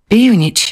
Північ.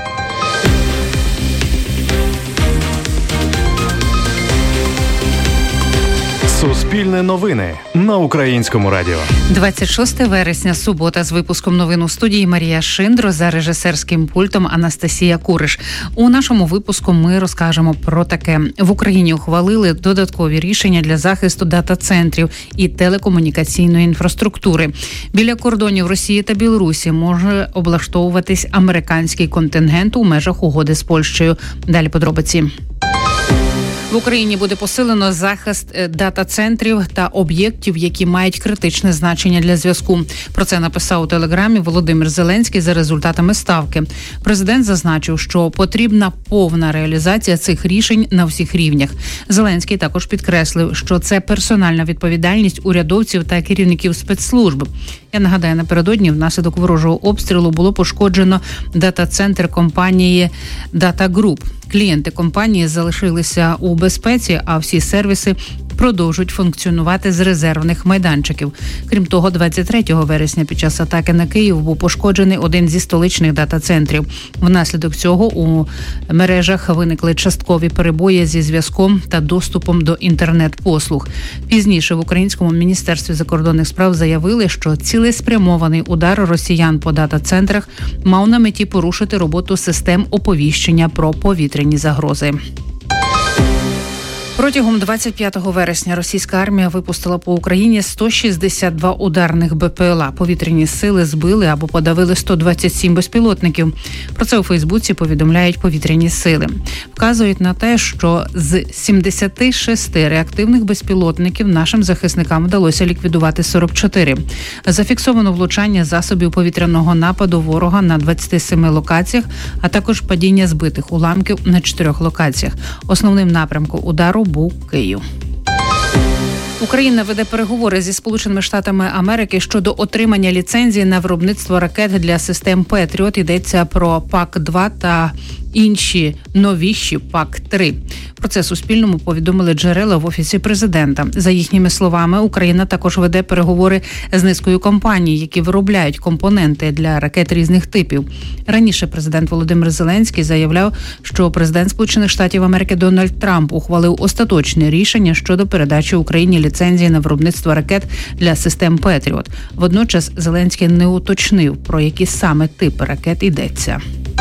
Суспільне новини на Українському радіо. 26 вересня, субота, з випуском новин у студії Марія Шиндро, за режисерським пультом Анастасія Куриш. У нашому випуску ми розкажемо про таке. В Україні ухвалили додаткові рішення для захисту дата-центрів і телекомунікаційної інфраструктури. Біля кордонів Росії та Білорусі може облаштовуватись американський контингент у межах угоди з Польщею. Далі подробиці. В Україні буде посилено захист дата-центрів та об'єктів, які мають критичне значення для зв'язку. Про це написав у Телеграмі Володимир Зеленський за результатами ставки. Президент зазначив, що потрібна повна реалізація цих рішень на всіх рівнях. Зеленський також підкреслив, що це персональна відповідальність урядовців та керівників спецслужб. Я нагадаю, напередодні внаслідок ворожого обстрілу було пошкоджено дата-центр компанії Data Group. Клієнти компанії залишилися у безпеці, а всі сервіси продовжують функціонувати з резервних майданчиків. Крім того, 23 вересня під час атаки на Київ був пошкоджений один зі столичних дата-центрів. Внаслідок цього у мережах виникли часткові перебої зі зв'язком та доступом до інтернет-послуг. Пізніше в Українському міністерстві закордонних справ заявили, що цілеспрямований удар росіян по дата-центрах мав на меті порушити роботу систем оповіщення про повітряні загрози. Протягом 25 вересня російська армія випустила по Україні 162 ударних БПЛА. Повітряні сили збили або подавили 127 безпілотників. Про це у Фейсбуці повідомляють повітряні сили. Вказують на те, що з 76 реактивних безпілотників нашим захисникам вдалося ліквідувати 44. Зафіксовано влучання засобів повітряного нападу ворога на 27 локаціях, а також падіння збитих уламків на 4 локаціях. Основним напрямком удару був Київ. Україна веде переговори зі Сполученими Штатами Америки щодо отримання ліцензії на виробництво ракет для систем «Петріот». Йдеться про ПАК-2 та інші новіші ПАК-3. Про це Суспільному повідомили джерела в Офісі Президента. За їхніми словами, Україна також веде переговори з низкою компаній, які виробляють компоненти для ракет різних типів. Раніше президент Володимир Зеленський заявляв, що президент Сполучених Штатів Америки Дональд Трамп ухвалив остаточне рішення щодо передачі Україні ліцензії на виробництво ракет для систем «Петріот». Водночас Зеленський не уточнив, про які саме типи ракет йдеться.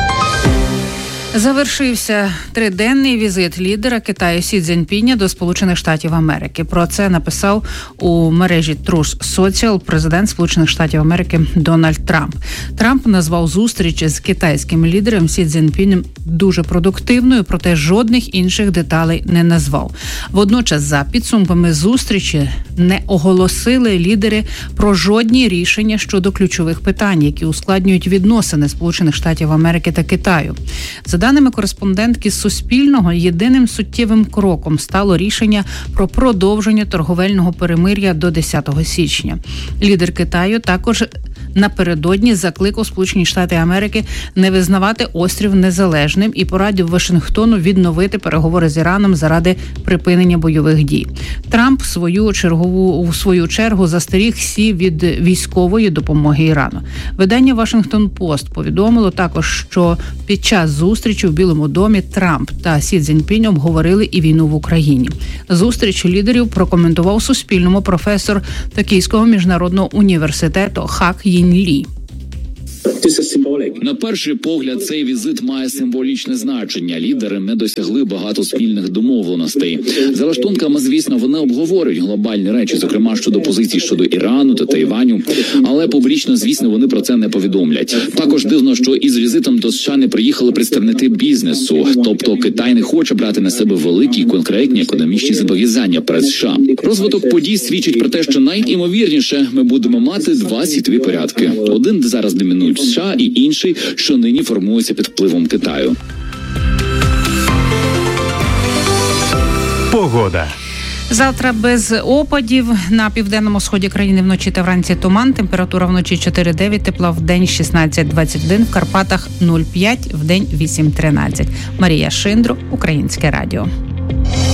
Завершився триденний візит лідера Китаю Сі Цзіньпіня до Сполучених Штатів Америки. Про це написав у мережі Truth Social президент Сполучених Штатів Америки Дональд Трамп. Трамп назвав зустріч з китайським лідером Сі Цзіньпінем дуже продуктивною, проте жодних інших деталей не назвав. Водночас, за підсумками зустрічі, не оголосили лідери про жодні рішення щодо ключових питань, які ускладнюють відносини Сполучених Штатів Америки та Китаю. За даними кореспондентки з Суспільного, єдиним суттєвим кроком стало рішення про продовження торговельного перемир'я до 10 січня. Лідер Китаю також напередодні закликав Сполучені Штати Америки не визнавати острів незалежним і порадив Вашингтону відновити переговори з Іраном заради припинення бойових дій. Трамп у свою чергу застеріг Сі від військової допомоги Ірану. Видання Вашингтон-Пост повідомило також, що під час зустрічі в Білому домі Трамп та Сі Цзіньпінь обговорили і війну в Україні. Зустріч лідерів прокоментував Суспільному професор Токійського міжнародного університету Хак Їн Лі. На перший погляд, цей візит має символічне значення. Лідери не досягли багато спільних домовленостей. За лаштунками, звісно, вони обговорюють глобальні речі, зокрема щодо позицій щодо Ірану та Тайваню. Але публічно, звісно, вони про це не повідомлять. Також дивно, що із візитом до США не приїхали представники бізнесу. Тобто Китай не хоче брати на себе великі конкретні економічні зобов'язання перед США. Розвиток подій свідчить про те, що найімовірніше ми будемо мати два світові порядки. Один, де зараз домінують США, і інший, що нині формується під впливом Китаю. Погода. Завтра без опадів. На південному сході країни вночі та вранці туман. Температура вночі 4-9, тепла в день 16-21, в Карпатах 0,5, в день 8-13. Марія Шиндро, Українське радіо.